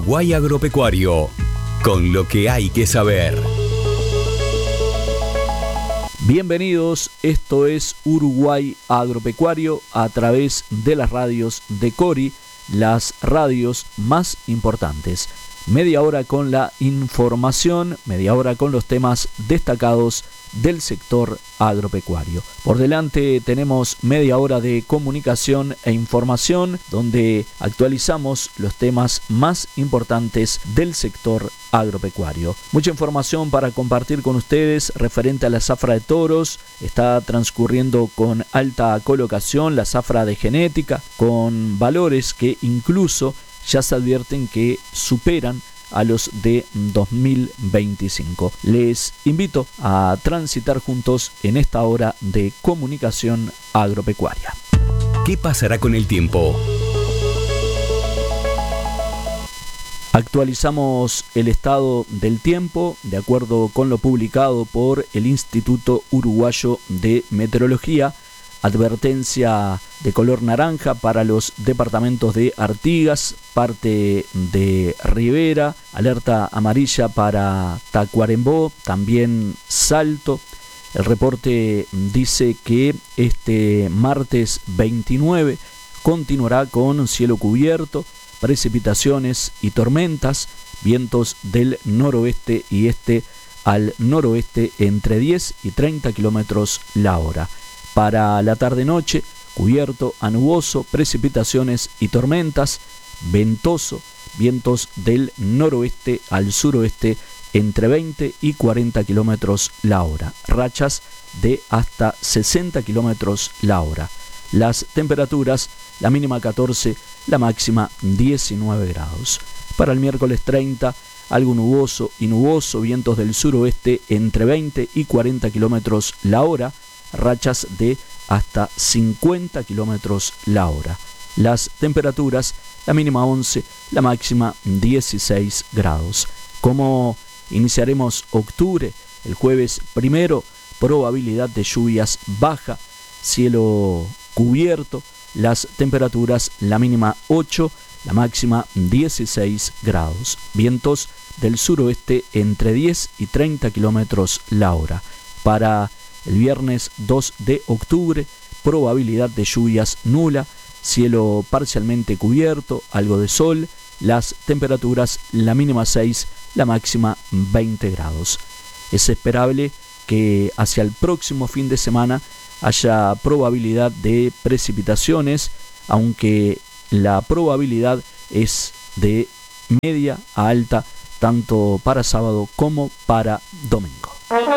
Uruguay Agropecuario, con lo que hay que saber. Bienvenidos, esto es Uruguay Agropecuario a través de las radios de Cori, las radios más importantes. Media hora con la información, media hora con los temas destacados del sector agropecuario. Por delante tenemos media hora de comunicación e información donde actualizamos los temas más importantes del sector agropecuario. Mucha información para compartir con ustedes referente a la zafra de toros. Está transcurriendo con alta colocación la zafra de genética, con valores que incluso ya se advierten que superan a los de 2025. Les invito a transitar juntos en esta hora de comunicación agropecuaria. ¿Qué pasará con el tiempo? Actualizamos el estado del tiempo de acuerdo con lo publicado por el Instituto Uruguayo de Meteorología. Advertencia de color naranja para los departamentos de Artigas, parte de Rivera, alerta amarilla para Tacuarembó, también Salto. El reporte dice que este martes 29 continuará con cielo cubierto, precipitaciones y tormentas, vientos del noroeste y este al noroeste entre 10 y 30 kilómetros la hora. Para la tarde-noche, cubierto a nuboso, precipitaciones y tormentas, ventoso, vientos del noroeste al suroeste entre 20 y 40 kilómetros la hora, rachas de hasta 60 kilómetros la hora. Las temperaturas, la mínima 14, la máxima 19 grados. Para el miércoles 30, algo nuboso y nuboso, vientos del suroeste entre 20 y 40 kilómetros la hora, rachas de hasta 50 kilómetros la hora. Las temperaturas, la mínima 11, la máxima 16 grados. ¿Cómo iniciaremos octubre? El jueves primero, probabilidad de lluvias baja, cielo cubierto, las temperaturas, la mínima 8, la máxima 16 grados. Vientos del suroeste entre 10 y 30 kilómetros la hora. Para el viernes 2 de octubre, probabilidad de lluvias nula, cielo parcialmente cubierto, algo de sol, las temperaturas, la mínima 6, la máxima 20 grados. Es esperable que hacia el próximo fin de semana haya probabilidad de precipitaciones, aunque la probabilidad es de media a alta, tanto para sábado como para domingo.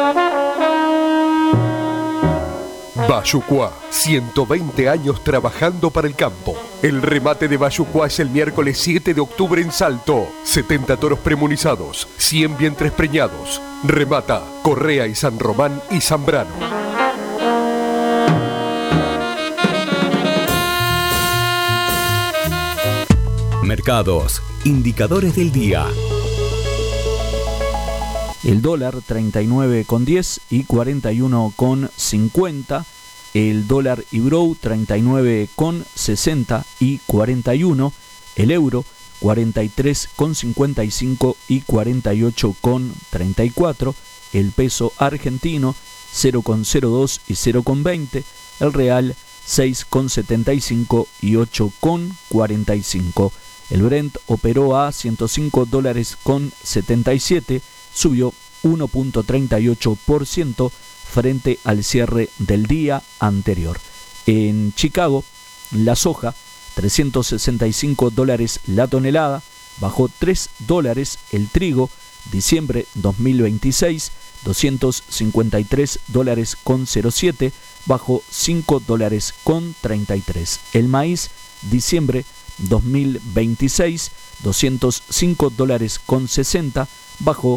Bayucuá, 120 años trabajando para el campo. El remate de Bayucuá es el miércoles 7 de octubre en Salto. 70 toros premunizados, 100 vientres preñados. Remata Correa y San Román y Zambrano. Mercados, indicadores del día. El dólar 39,10 y 41,50. El dólar Ibrow 39,60 y 41. El euro 43,55 y 48,34. El peso argentino 0,02 y 0,20. El real 6,75 y 8,45. El Brent operó a $105,77, subió 1.38% frente al cierre del día anterior. En Chicago, la soja, $365 la tonelada, bajó $3 el trigo, diciembre 2026, $253,07, bajó $5,33. El maíz, diciembre 2026, $205,60, bajó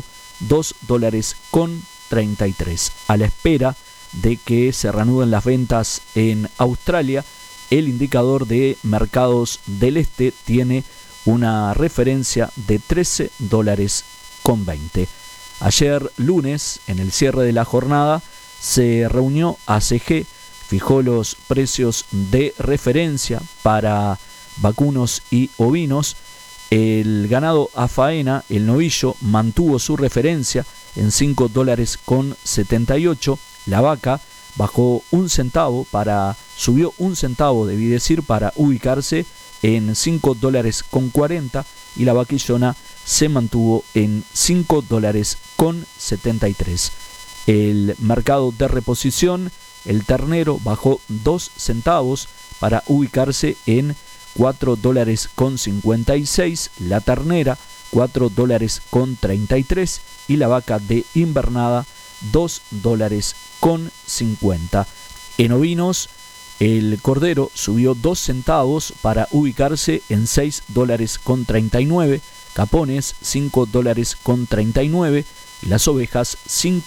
$2,33. A la espera de que se reanuden las ventas en Australia, el indicador de mercados del este tiene una referencia de $13,20. Ayer lunes, en el cierre de la jornada, se reunió ACG, fijó los precios de referencia para vacunos y ovinos El ganado a faena, el novillo, mantuvo su referencia en $5.78. La vaca bajó subió un centavo, debí decir, para ubicarse en $5.40, y la vaquillona se mantuvo en $5.73. El mercado de reposición, el ternero bajó 2 centavos para ubicarse en $4.56, la ternera $4.33 y la vaca de invernada $2.50. En ovinos, el cordero subió 2 centavos para ubicarse en $6.39, capones $5.39 y las ovejas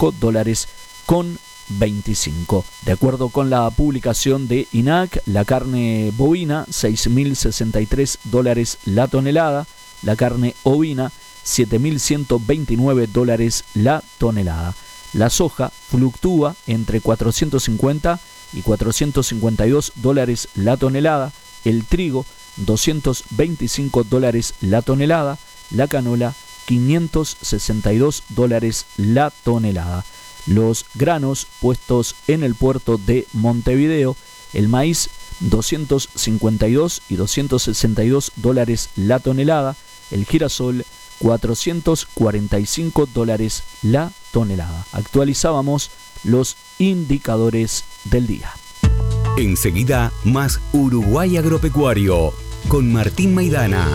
$5.25. De acuerdo con la publicación de INAC, la carne bovina $6.063 la tonelada, la carne ovina $7.129 la tonelada. La soja fluctúa entre $450 y $452 la tonelada, el trigo $225 la tonelada, la canola $562 la tonelada. Los granos puestos en el puerto de Montevideo, el maíz $252 y $262 la tonelada, el girasol $445 la tonelada. Actualizábamos los indicadores del día. Enseguida, más Uruguay Agropecuario con Martín Maidana.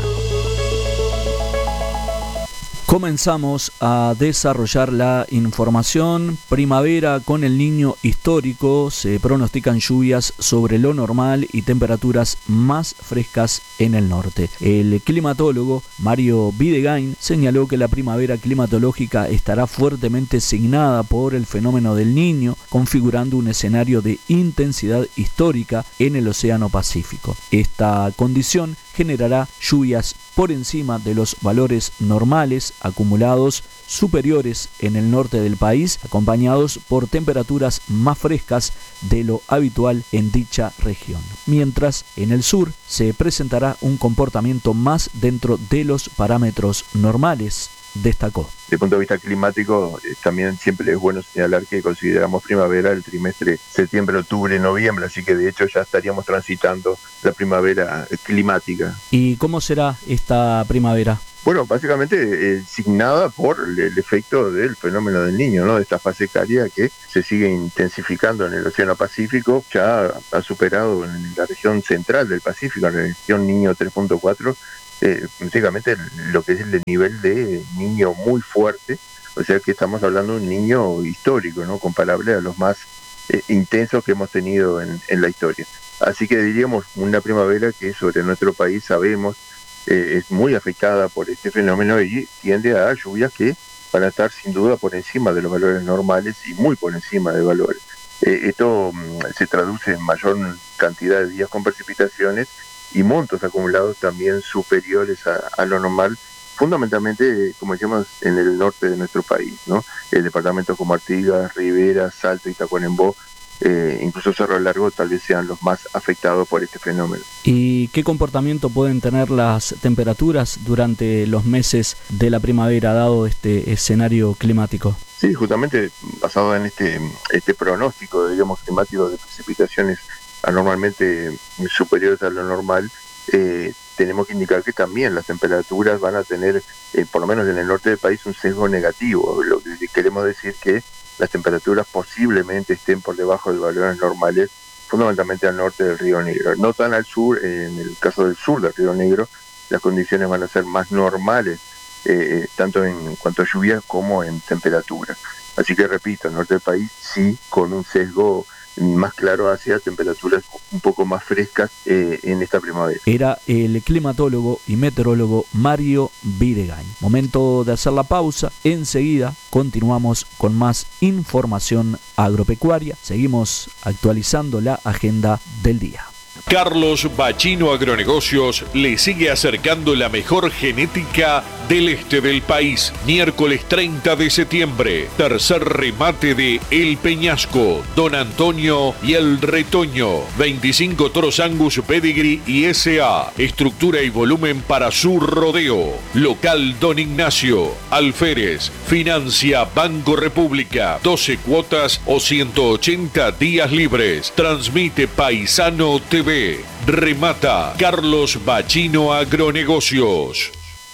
Comenzamos a desarrollar la información. Primavera con el Niño histórico. Se pronostican lluvias sobre lo normal y temperaturas más frescas en el norte. El climatólogo Mario Videgain señaló que la primavera climatológica estará fuertemente signada por el fenómeno del Niño, configurando un escenario de intensidad histórica en el Océano Pacífico. Esta condición generará lluvias por encima de los valores normales acumulados superiores en el norte del país, acompañados por temperaturas más frescas de lo habitual en dicha región. Mientras en el sur se presentará un comportamiento más dentro de los parámetros normales, destacó. Desde el punto de vista climático, también siempre es bueno señalar que consideramos primavera el trimestre septiembre, octubre, noviembre, así que de hecho ya estaríamos transitando la primavera climática. ¿Y cómo será esta primavera? Bueno, básicamente signada por el efecto del fenómeno del Niño, ¿no? De esta fase cáliда que se sigue intensificando en el Océano Pacífico, ya ha superado en la región central del Pacífico, en la región Niño 3.4, prácticamente lo que es el nivel de Niño muy fuerte, o sea que estamos hablando de un Niño histórico, ¿no? Comparable a los más intensos que hemos tenido en la historia. Así que diríamos una primavera que sobre nuestro país sabemos es muy afectada por este fenómeno y tiende a lluvias que van a estar sin duda por encima de los valores normales y muy por encima de valores. Esto se traduce en mayor cantidad de días con precipitaciones y montos acumulados también superiores a lo normal, fundamentalmente, como decíamos, en el norte de nuestro país, ¿no? Departamentos como Artigas, Rivera, Salto y Tacuarembó, incluso Cerro Largo, tal vez sean los más afectados por este fenómeno. ¿Y qué comportamiento pueden tener las temperaturas durante los meses de la primavera, dado este escenario climático? Sí, justamente basado en este pronóstico, digamos, climático de precipitaciones anormalmente superiores a lo normal, tenemos que indicar que también las temperaturas van a tener, por lo menos en el norte del país, un sesgo negativo. Lo que queremos decir que las temperaturas posiblemente estén por debajo de valores normales, fundamentalmente al norte del Río Negro. No tan al sur, en el caso del sur del Río Negro, las condiciones van a ser más normales, tanto en cuanto a lluvias como en temperatura. Así que repito, el norte del país sí con un sesgo más claro hacia temperaturas un poco más frescas en esta primavera. Era el climatólogo y meteorólogo Mario Videgain. Momento de hacer la pausa. Enseguida continuamos con más información agropecuaria. Seguimos actualizando la agenda del día. Carlos Bachino Agronegocios le sigue acercando la mejor genética del este del país. Miércoles 30 de septiembre, tercer remate de El Peñasco, Don Antonio y El Retoño. 25 toros Angus, Pedigree y SA. Estructura y volumen para su rodeo. Local Don Ignacio. Alférez. Financia Banco República. 12 cuotas o 180 días libres. Transmite Paisano TV. Remata Carlos Bachino Agronegocios.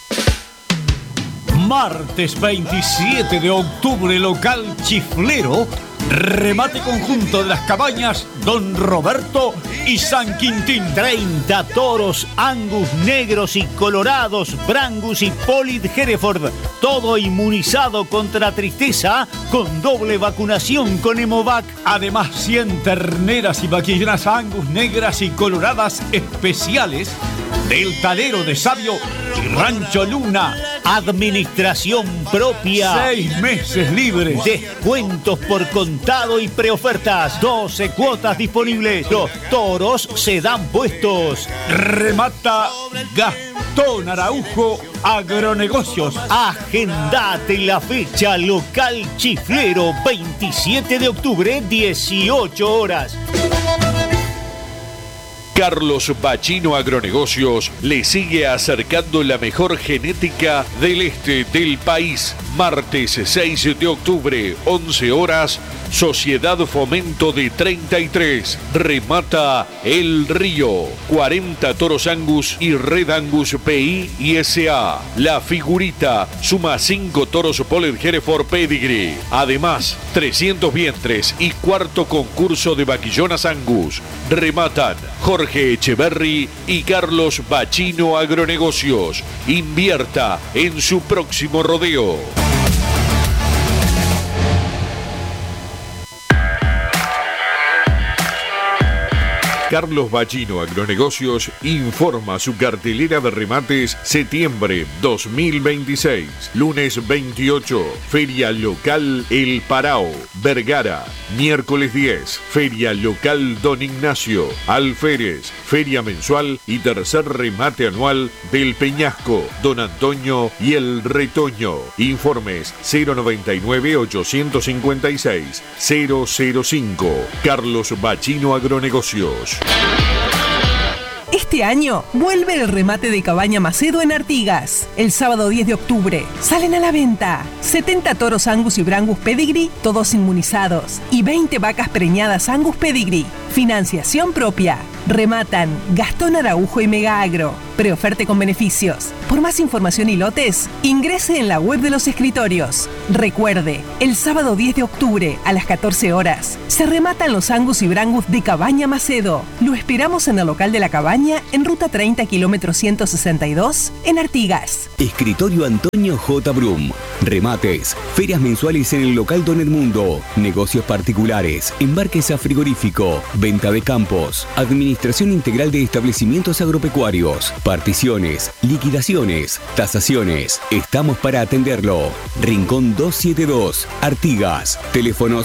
Martes 27 de octubre, local Chiflero, remate conjunto de las cabañas Don Roberto y San Quintín. 30 toros Angus negros y colorados, Brangus y Polit Hereford, todo inmunizado contra tristeza con doble vacunación con Hemovac. Además 100 terneras y vaquilleras Angus negras y coloradas especiales del Talero de Sabio y Rancho Luna. Administración propia. 6 meses libres. Descuentos por contado y preofertas. 12 cuotas disponibles. Los toros se dan puestos. Remata Gastón Araujo Agronegocios. Agendate la fecha. Local Chiflero, 27 de octubre, 18 horas. Carlos Bachino Agronegocios le sigue acercando la mejor genética del este del país. Martes 6 de octubre, 11 horas, Sociedad Fomento de 33. Remata El Río. 40 toros Angus y Red Angus PI y SA. La Figurita suma 5 toros Polet Hereford Pedigree. Además, 300 vientres y cuarto concurso de vaquillonas Angus. Rematan Jorge Echeverry y Carlos Bachino Agronegocios. Invierta en su próximo rodeo. Carlos Bachino Agronegocios informa su cartelera de remates septiembre 2026. Lunes 28, Feria Local El Parao, Vergara. Miércoles 10, Feria Local Don Ignacio, Alférez. Feria mensual y tercer remate anual del Peñasco, Don Antonio y El Retoño. Informes 099-856-005. Carlos Bachino Agronegocios. Este año vuelve el remate de Cabaña Macedo en Artigas. El sábado 10 de octubre salen a la venta 70 toros Angus y Brangus Pedigree, todos inmunizados, y 20 vacas preñadas Angus Pedigree. Financiación propia. Rematan Gastón Araujo y Mega Agro. Preoferte con beneficios. Por más información y lotes, ingrese en la web de los escritorios. Recuerde, el sábado 10 de octubre a las 14 horas se rematan los Angus y Brangus de Cabaña Macedo. Lo esperamos en el local de la Cabaña en ruta 30 kilómetro 162 en Artigas. Escritorio Antonio J. Brum. Remates, ferias mensuales en el local Don Edmundo, negocios particulares, embarques a frigorífico, venta de campos, administración integral de establecimientos agropecuarios, particiones, liquidaciones, tasaciones. Estamos para atenderlo. Rincón 272, Artigas. Teléfonos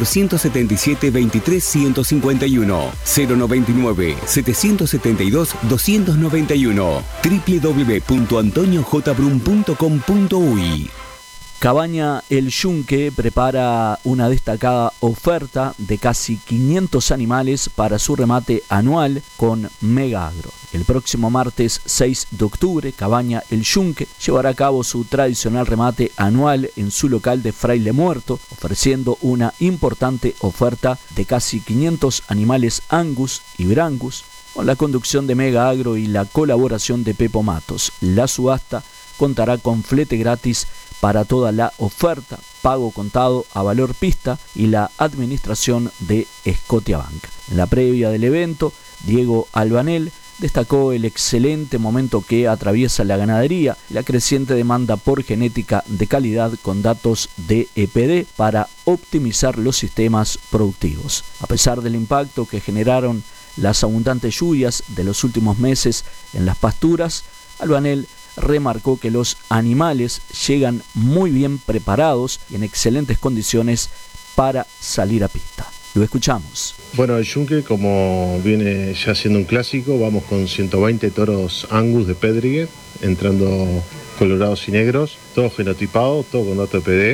477-23-151, 099-772-291, www.antoniojbrum.com.uy. Cabaña El Yunque prepara una destacada oferta de casi 500 animales para su remate anual con Mega Agro. El próximo martes 6 de octubre, Cabaña El Yunque llevará a cabo su tradicional remate anual en su local de Fraile Muerto, ofreciendo una importante oferta de casi 500 animales Angus y Brangus, con la conducción de Mega Agro y la colaboración de Pepo Matos. La subasta contará con flete gratis para toda la oferta, pago contado a valor pista y la administración de Scotiabank. En la previa del evento, Diego Albanel destacó el excelente momento que atraviesa la ganadería y la creciente demanda por genética de calidad con datos de EPD para optimizar los sistemas productivos. A pesar del impacto que generaron las abundantes lluvias de los últimos meses en las pasturas, Albanel remarcó que los animales llegan muy bien preparados y en excelentes condiciones para salir a pista. Lo escuchamos. Bueno, el yunque, como viene ya siendo un clásico, vamos con 120 toros Angus de Pédrigue, entrando colorados y negros, todo genotipado, todo con dato de PD.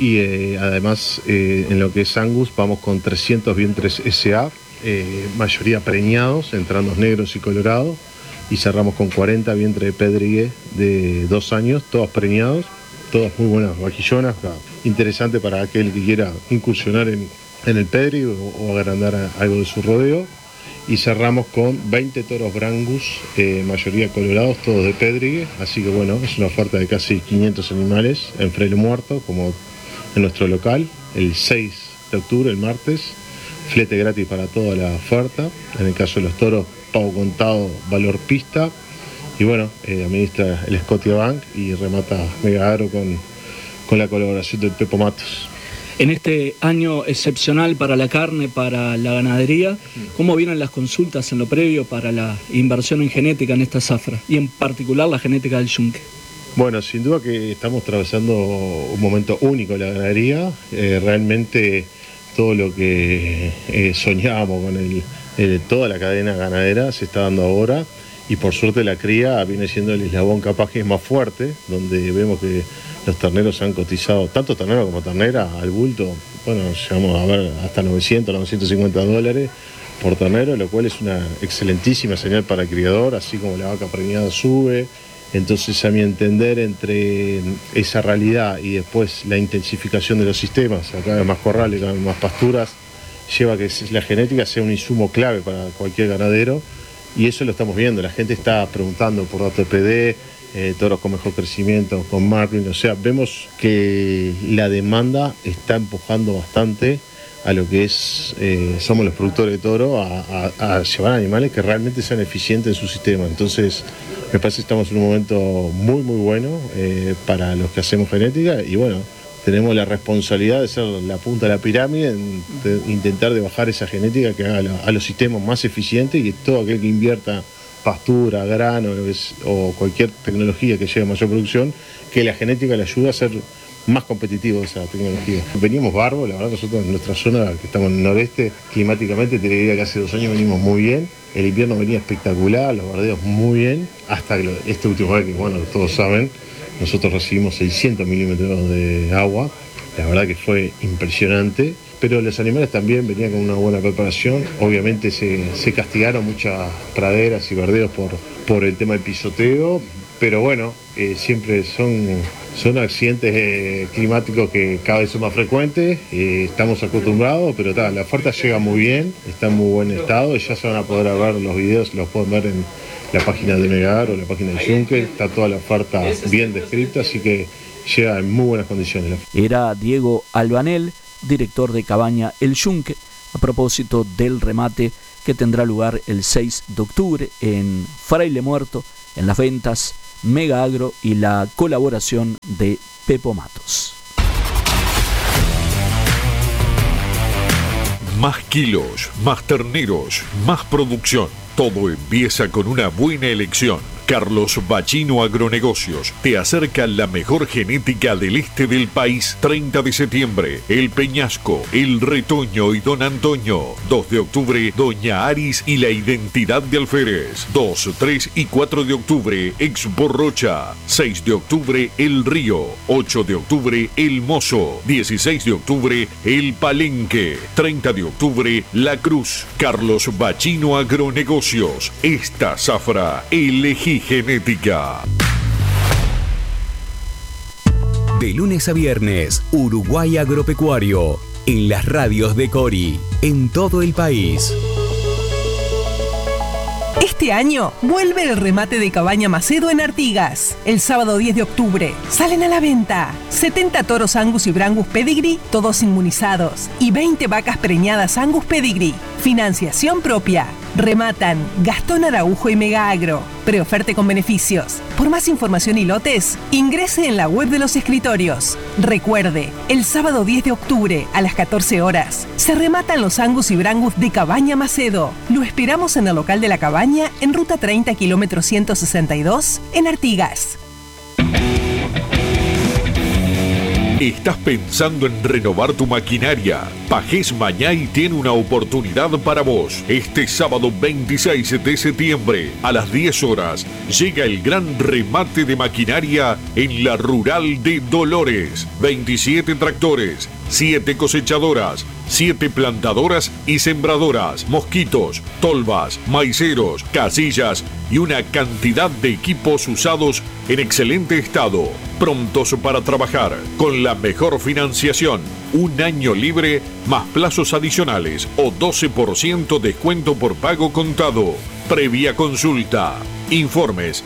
Y además, en lo que es Angus, vamos con 300 vientres SA, mayoría preñados, entrando negros y colorados. Y cerramos con 40 vientres de Pédrigue de 2 años, todos preñados, todas muy buenas vaquillonas. Interesante para aquel que quiera incursionar en el Pédrigue o agrandar algo de su rodeo. Y cerramos con 20 toros Brangus, mayoría colorados, todos de Pédrigue. Así que bueno, es una oferta de casi 500 animales en Fraile Muerto, como en nuestro local, el 6 de octubre, el martes. Flete gratis para toda la oferta. En el caso de los toros, pago contado, valor pista. Y bueno, administra el Scotiabank y remata Mega Agro con la colaboración del Pepo Matos. En este año excepcional para la carne, para la ganadería, ¿cómo vienen las consultas en lo previo para la inversión en genética en esta zafra? Y en particular la genética del yunque. Bueno, sin duda que estamos atravesando un momento único en la ganadería. Realmente todo lo que soñábamos con toda la cadena ganadera se está dando ahora. Y por suerte la cría viene siendo el eslabón capaz que es más fuerte, donde vemos que los terneros han cotizado, tanto ternero como ternera, al bulto, bueno, llegamos a ver hasta 900, 950 dólares por ternero, lo cual es una excelentísima señal para el criador, así como la vaca preñada sube. Entonces, a mi entender, entre esa realidad y después la intensificación de los sistemas, cada vez más corrales, cada vez más pasturas, lleva a que la genética sea un insumo clave para cualquier ganadero. Y eso lo estamos viendo, la gente está preguntando por datos de PD, toros con mejor crecimiento, con marketing, o sea, vemos que la demanda está empujando bastante a lo que es, somos los productores de toro, a llevar animales que realmente sean eficientes en su sistema. Entonces, me parece que estamos en un momento muy, muy bueno para los que hacemos genética y bueno, tenemos la responsabilidad de ser la punta de la pirámide, de intentar de bajar esa genética que haga a los sistemas más eficientes y todo aquel que invierta pastura, grano o cualquier tecnología que lleve a mayor producción, que la genética le ayude a ser más competitivo esa tecnología. Veníamos bárbaro, la verdad nosotros en nuestra zona, que estamos en el noreste, climáticamente te diría que hace 2 años venimos muy bien, el invierno venía espectacular, los bardeos muy bien, hasta que este último año, que bueno, todos saben, nosotros recibimos 600 milímetros de agua, la verdad que fue impresionante, pero los animales también venían con una buena preparación, obviamente se castigaron muchas praderas y verdeos por el tema del pisoteo, pero bueno, siempre son accidentes climáticos que cada vez son más frecuentes, estamos acostumbrados, pero la oferta llega muy bien, está en muy buen estado y ya se van a poder ver los videos, los pueden ver en la página de Mega Agro o la página de Yunque, está toda la oferta bien descrita, así que llega en muy buenas condiciones. Era Diego Albanel, director de Cabaña El Yunque, a propósito del remate que tendrá lugar el 6 de octubre en Fraile Muerto, en las ventas Mega Agro y la colaboración de Pepo Matos. Más kilos, más terneros, más producción. Todo empieza con una buena elección. Carlos Bachino Agronegocios te acerca la mejor genética del este del país. 30 de septiembre, El Peñasco, El Retoño y Don Antonio. 2 de octubre, Doña Aris y la Identidad de Alférez. 2, 3 y 4 de octubre, Expo Rocha. 6 de octubre, El Río. 8 de octubre, El Mozo. 16 de octubre, El Palenque. 30 de octubre, La Cruz. Carlos Bachino Agronegocios. Esta zafra, elegí genética. De lunes a viernes, Uruguay Agropecuario, en las radios de Cori, en todo el país. Este año vuelve el remate de Cabaña Macedo en Artigas. El sábado 10 de octubre salen a la venta 70 toros Angus y Brangus Pedigree, todos inmunizados, y 20 vacas preñadas Angus Pedigree. Financiación propia. Rematan Gastón Araujo y Mega Agro. Preoferte con beneficios. Por más información y lotes, ingrese en la web de los escritorios. Recuerde, el sábado 10 de octubre a las 14 horas se rematan los Angus y Brangus de Cabaña Macedo. Lo esperamos en el local de la Cabaña en ruta 30 kilómetro 162 en Artigas. ¿Estás pensando en renovar tu maquinaria, Pajés Mañay tiene una oportunidad para vos. Este sábado 26 de septiembre a las 10 horas llega el gran remate de maquinaria en la Rural de Dolores. 27 tractores, 7 cosechadoras, 7 plantadoras y sembradoras, mosquitos, tolvas, maiceros, casillas y una cantidad de equipos usados en excelente estado, prontos para trabajar, con la mejor financiación, un año libre más plazos adicionales o 12% descuento por pago contado. Previa consulta. Informes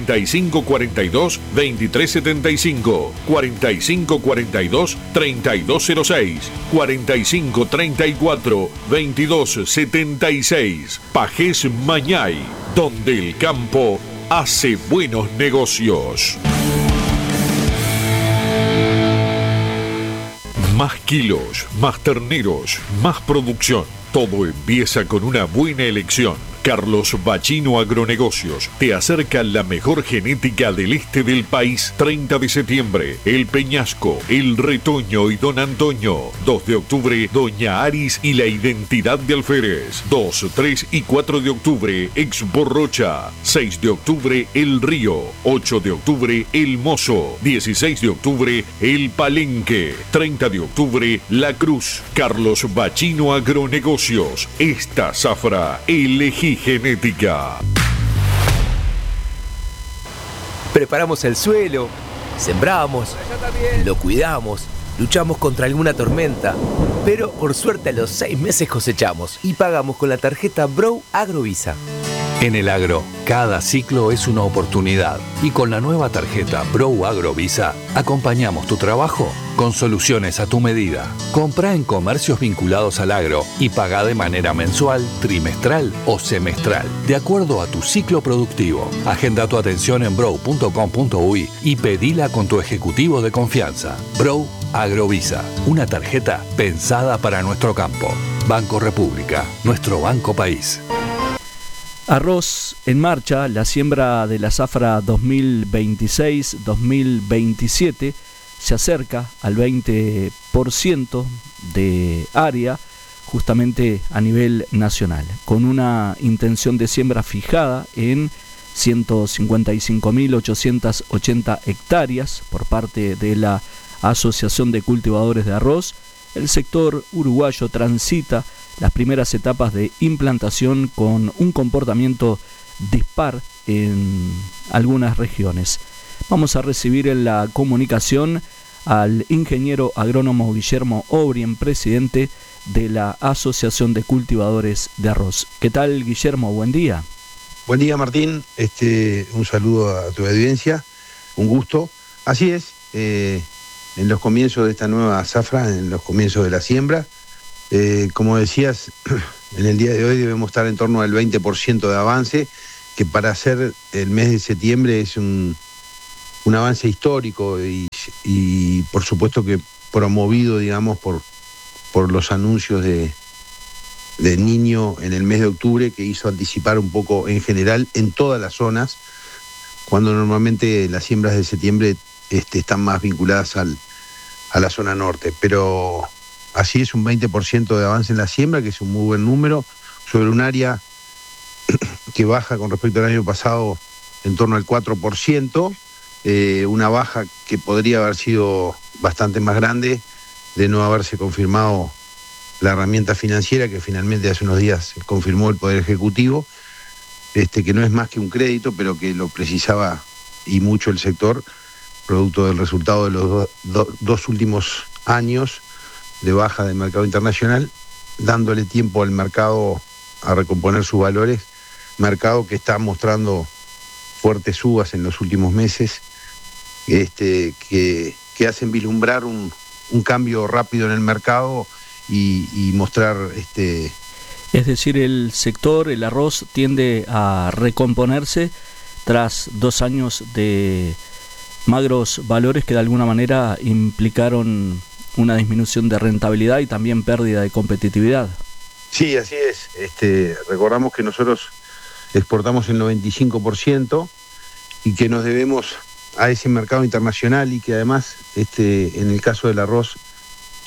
4542-2375, 4542-3206, 4534-2276. Pajés Mañay, donde el campo hace buenos negocios. Más kilos, más terneros, más producción. Todo empieza con una buena elección. Carlos Bachino Agronegocios te acerca la mejor genética del este del país. 30 de septiembre, El Peñasco, El Retoño y Don Antonio. 2 de octubre, Doña Aris y la Identidad de Alférez. 2, 3 y 4 de octubre, Expo Rocha. 6 de octubre, El Río. 8 de octubre, El Mozo. 16 de octubre, El Palenque. 30 de octubre, La Cruz. Carlos Bachino Agronegocios. Esta zafra elegí genética. Preparamos el suelo, sembramos, lo cuidamos, luchamos contra alguna tormenta, pero por suerte a los 6 meses cosechamos y pagamos con la tarjeta Bro Agrovisa. En el agro, cada ciclo es una oportunidad y con la nueva tarjeta Bro Agrovisa acompañamos tu trabajo con soluciones a tu medida. Compra en comercios vinculados al agro y paga de manera mensual, trimestral o semestral, de acuerdo a tu ciclo productivo. Agenda tu atención en bro.com.uy y pedila con tu ejecutivo de confianza. Bro Agrovisa, una tarjeta pensada para nuestro campo. Banco República, nuestro banco país. Arroz en marcha, la siembra de la zafra 2026-2027 se acerca al 20% de área justamente a nivel nacional, con una intención de siembra fijada en 155.880 hectáreas por parte de la Asociación de Cultivadores de Arroz. El sector uruguayo transita las primeras etapas de implantación con un comportamiento dispar en algunas regiones. Vamos a recibir en la comunicación al ingeniero agrónomo Guillermo Obrien, presidente de la Asociación de Cultivadores de Arroz. ¿Qué tal, Guillermo? Buen día. Buen día, Martín. Un saludo a tu audiencia. Un gusto. Así es, en los comienzos de esta nueva zafra, en los comienzos de la siembra, como decías, en el día de hoy debemos estar en torno al 20% de avance, que para hacer el mes de septiembre es un avance histórico y por supuesto que promovido, digamos, por los anuncios de Niño en el mes de octubre, que hizo anticipar un poco en general en todas las zonas, cuando normalmente las siembras de septiembre están más vinculadas a la zona norte. Pero así es, un 20% de avance en la siembra, que es un muy buen número, sobre un área que baja con respecto al año pasado en torno al 4%, una baja que podría haber sido bastante más grande de no haberse confirmado la herramienta financiera que finalmente hace unos días confirmó el Poder Ejecutivo, que no es más que un crédito, pero que lo precisaba y mucho el sector, producto del resultado de los dos últimos años de baja del mercado internacional, dándole tiempo al mercado a recomponer sus valores, mercado que está mostrando fuertes subas en los últimos meses, que hacen vislumbrar un cambio rápido en el mercado y mostrar... Es decir, el sector, el arroz, tiende a recomponerse tras 2 años de magros valores que de alguna manera implicaron una disminución de rentabilidad y también pérdida de competitividad. Sí, así es. Recordamos que nosotros exportamos el 95% y que nos debemos a ese mercado internacional y que además, en el caso del arroz,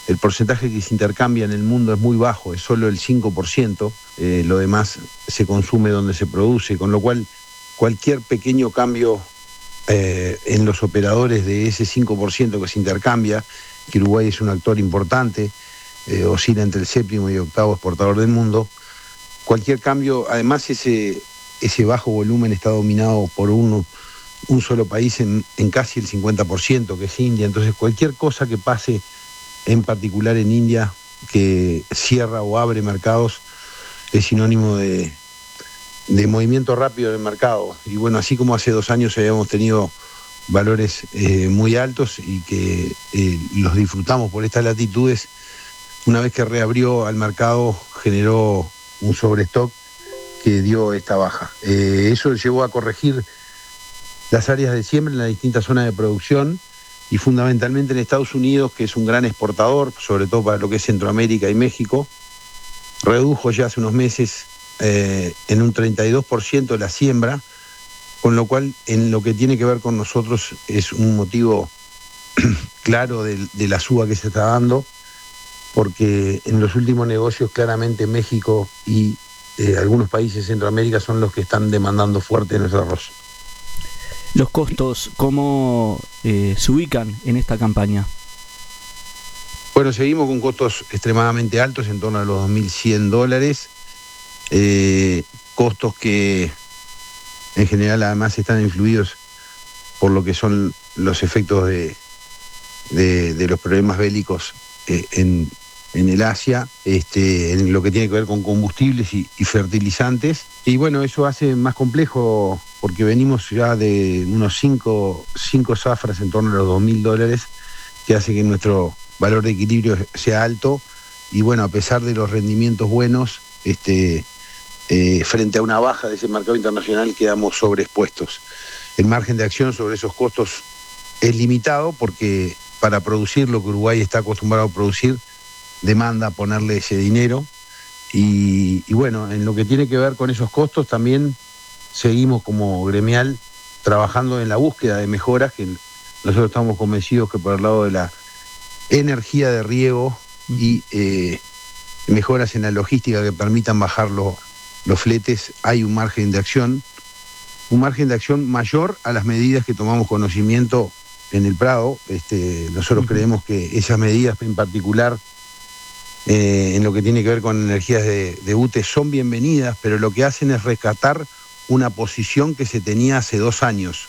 el porcentaje que se intercambia en el mundo es muy bajo, es solo el 5%, lo demás se consume donde se produce, con lo cual cualquier pequeño cambio en los operadores de ese 5% que se intercambia, que Uruguay es un actor importante, oscila entre el 7º y 8º exportador del mundo, cualquier cambio, además ese bajo volumen está dominado por un solo país en casi el 50%, que es India. Entonces cualquier cosa que pase, en particular en India, que cierra o abre mercados, es sinónimo de movimiento rápido del mercado. Y bueno, así como hace 2 años habíamos tenido valores muy altos y que los disfrutamos por estas latitudes, una vez que reabrió al mercado generó un sobrestock que dio esta baja. Eso llevó a corregir las áreas de siembra en las distintas zonas de producción y fundamentalmente en Estados Unidos, que es un gran exportador, sobre todo para lo que es Centroamérica y México, redujo ya hace unos meses en un 32% la siembra, con lo cual en lo que tiene que ver con nosotros es un motivo claro de la suba que se está dando, porque en los últimos negocios claramente México y algunos países de Centroamérica son los que están demandando fuerte nuestro arroz. Los costos, ¿cómo se ubican en esta campaña? Bueno, seguimos con costos extremadamente altos, en torno a los $2.100, costos que en general además están influidos por lo que son los efectos de los problemas bélicos en el Asia, en lo que tiene que ver con combustibles y fertilizantes. Y bueno, eso hace más complejo porque venimos ya de unos 5 zafras en torno a los $2.000, que hace que nuestro valor de equilibrio sea alto. Y bueno, a pesar de los rendimientos buenos, frente a una baja de ese mercado internacional quedamos sobreexpuestos. El margen de acción sobre esos costos es limitado porque para producir lo que Uruguay está acostumbrado a producir, demanda ponerle ese dinero y bueno, en lo que tiene que ver con esos costos también seguimos como gremial trabajando en la búsqueda de mejoras, que nosotros estamos convencidos que por el lado de la energía de riego y mejoras en la logística que permitan bajar los fletes, hay un margen de acción mayor a las medidas que tomamos conocimiento en el Prado. Nosotros creemos que esas medidas en particular en lo que tiene que ver con energías de UTE son bienvenidas, pero lo que hacen es rescatar una posición que se tenía hace 2 años.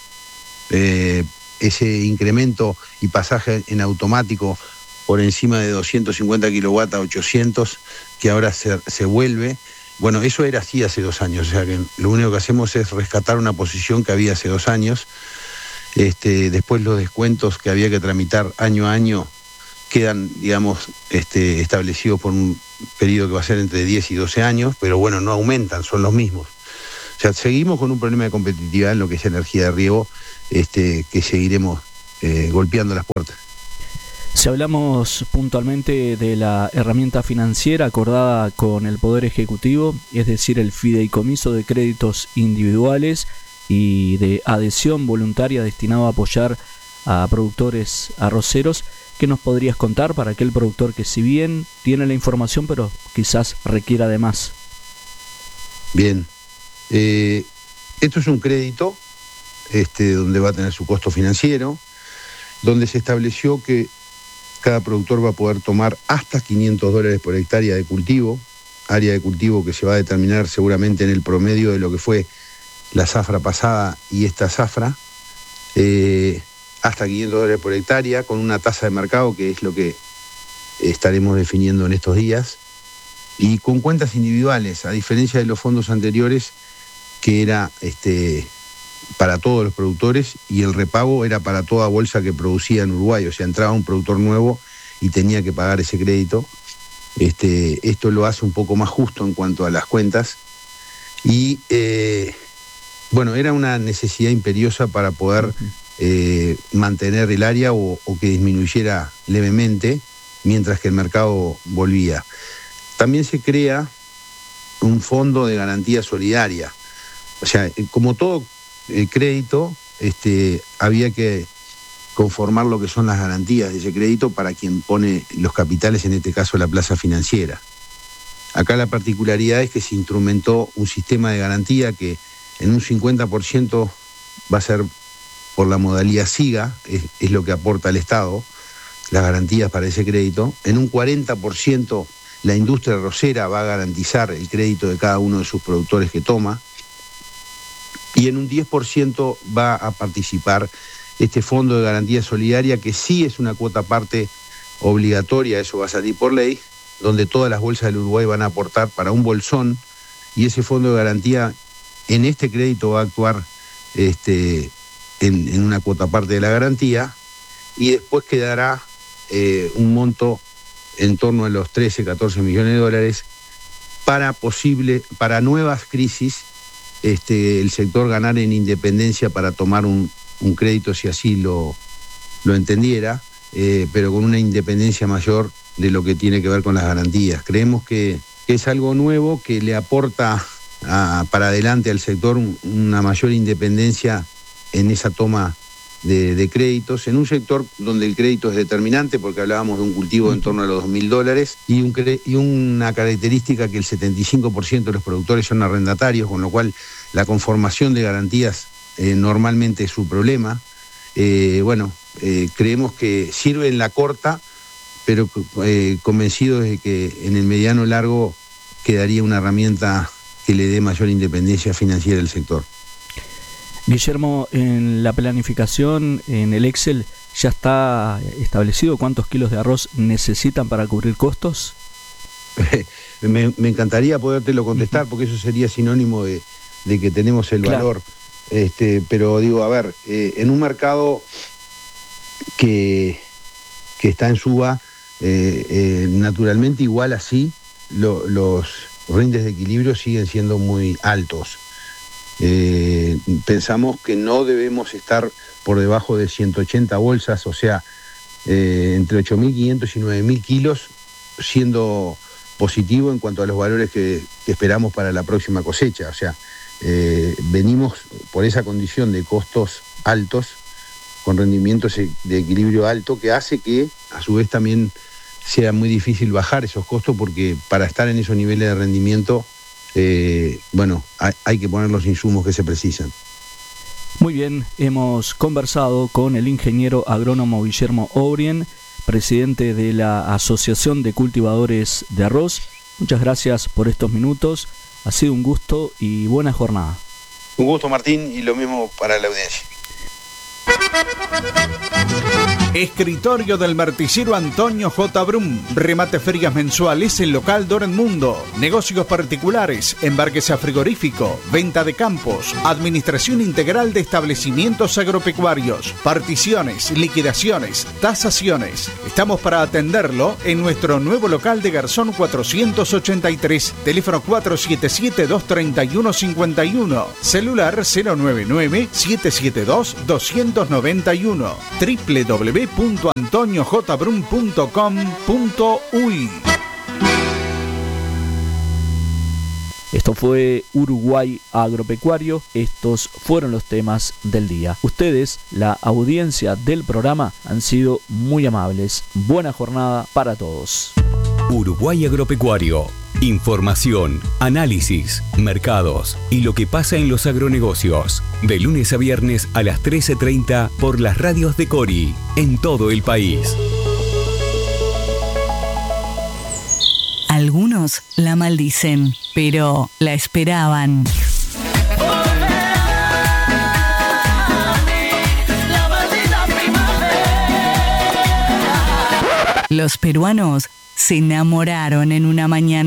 Ese incremento y pasaje en automático por encima de 250 kilowatts a 800, que ahora se vuelve. Bueno, eso era así hace 2 años, o sea que lo único que hacemos es rescatar una posición que había hace 2 años. Después los descuentos que había que tramitar año a año quedan, digamos, establecidos por un periodo que va a ser entre 10 y 12 años, pero bueno, no aumentan, son los mismos. O sea, seguimos con un problema de competitividad en lo que es energía de riego, que seguiremos golpeando las puertas. Si hablamos puntualmente de la herramienta financiera acordada con el Poder Ejecutivo, es decir, el fideicomiso de créditos individuales y de adhesión voluntaria destinado a apoyar a productores arroceros, ¿qué nos podrías contar para aquel productor que si bien tiene la información, pero quizás requiera de más? Bien, esto es un crédito donde va a tener su costo financiero, donde se estableció que cada productor va a poder tomar hasta $500 por hectárea de cultivo, área de cultivo que se va a determinar seguramente en el promedio de lo que fue la zafra pasada y esta zafra, hasta $500 por hectárea, con una tasa de mercado que es lo que estaremos definiendo en estos días, y con cuentas individuales, a diferencia de los fondos anteriores, que era para todos los productores, y el repago era para toda bolsa que producía en Uruguay, o sea, entraba un productor nuevo y tenía que pagar ese crédito. Esto lo hace un poco más justo en cuanto a las cuentas, y bueno, era una necesidad imperiosa para poder mantener el área o que disminuyera levemente mientras que el mercado volvía. También se crea un fondo de garantía solidaria. O sea, como todo crédito, había que conformar lo que son las garantías de ese crédito para quien pone los capitales, en este caso la plaza financiera. Acá la particularidad es que se instrumentó un sistema de garantía que en un 50% va a ser por la modalidad SIGA, es lo que aporta el Estado, las garantías para ese crédito. En un 40% la industria arrocera va a garantizar el crédito de cada uno de sus productores que toma. Y en un 10% va a participar este fondo de garantía solidaria, que sí es una cuota parte obligatoria, eso va a salir por ley, donde todas las bolsas del Uruguay van a aportar para un bolsón, y ese fondo de garantía en este crédito va a actuar en una cuota parte de la garantía, y después quedará un monto en torno a los 13, 14 millones de dólares para nuevas crisis, el sector ganar en independencia para tomar un crédito si así lo entendiera, pero con una independencia mayor de lo que tiene que ver con las garantías. Creemos que es algo nuevo que le aporta para adelante al sector una mayor independencia en esa toma de créditos, en un sector donde el crédito es determinante, porque hablábamos de un cultivo en torno a los $2.000 y una característica que el 75% de los productores son arrendatarios, con lo cual la conformación de garantías normalmente es su problema. Creemos que sirve en la corta, pero convencidos de que en el mediano largo quedaría una herramienta que le dé mayor independencia financiera al sector. Guillermo, en la planificación, en el Excel, ¿ya está establecido cuántos kilos de arroz necesitan para cubrir costos? Me encantaría podértelo contestar, porque eso sería sinónimo de que tenemos el valor. Pero digo, a ver, en un mercado que está en suba, naturalmente igual así los rindes de equilibrio siguen siendo muy altos. Pensamos que no debemos estar por debajo de 180 bolsas, o sea, entre 8.500 y 9.000 kilos, siendo positivo en cuanto a los valores que esperamos para la próxima cosecha. O sea, venimos por esa condición de costos altos, con rendimientos de equilibrio alto, que hace que a su vez también sea muy difícil bajar esos costos, porque para estar en esos niveles de rendimiento, hay que poner los insumos que se precisan. Muy bien, hemos conversado con el ingeniero agrónomo Guillermo O'Brien, presidente de la Asociación de Cultivadores de Arroz. Muchas gracias por estos minutos, ha sido un gusto y buena jornada. Un gusto, Martín, y lo mismo para la audiencia. Escritorio del marticero Antonio J. Brum. Remate ferias mensuales en local Dortmundo. Negocios particulares, embarques a frigorífico, venta de campos, administración integral de establecimientos agropecuarios, particiones, liquidaciones, tasaciones. Estamos para atenderlo en nuestro nuevo local de Garzón 483, teléfono 477-231-51, celular 099-772-291, www.antoniojbrum.com.uy. Esto fue Uruguay Agropecuario. Estos fueron los temas del día. Ustedes, la audiencia del programa, han sido muy amables. Buena jornada para todos. Uruguay Agropecuario. Información, análisis, mercados y lo que pasa en los agronegocios. De lunes a viernes a las 13:30 por las radios de Cori, en todo el país. Algunos la maldicen, pero la esperaban. Los peruanos se enamoraron en una mañana.